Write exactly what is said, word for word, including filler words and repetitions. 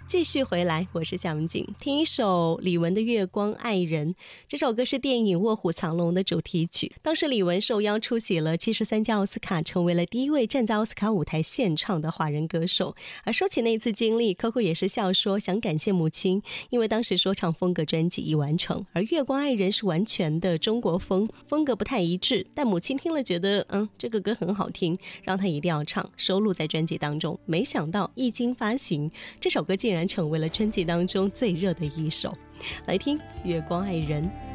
继续回来，我是夏文景，听一首李玟的《月光爱人》。这首歌是电影《卧虎藏龙》的主题曲。当时李玟受邀出席了七十三届奥斯卡，成为了第一位站在奥斯卡舞台献唱的华人歌手。而说起那次经历， Coco 也是笑说想感谢母亲，因为当时说唱风格专辑已完成，而《月光爱人》是完全的中国风，风格不太一致，但母亲听了觉得嗯，这个歌很好听，让她一定要唱，收录在专辑当中。没想到一经发行，这首歌竟然成为了专辑当中最热的一首。来听《月光爱人》。